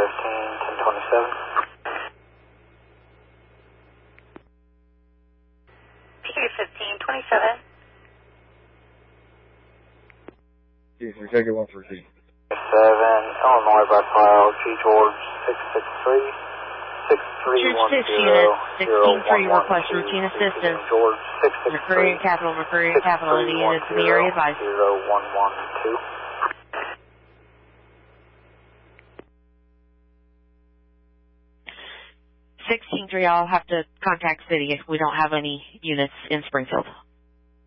PQ-1527. G3, take it 113. 7, Illinois by file, G George 663. George 6 unit, 16-3, request routine assistance. George 663. McCurry and Capital, any units in the area advised. 0112. 16-3, I'll have to contact City if we don't have any units in Springfield.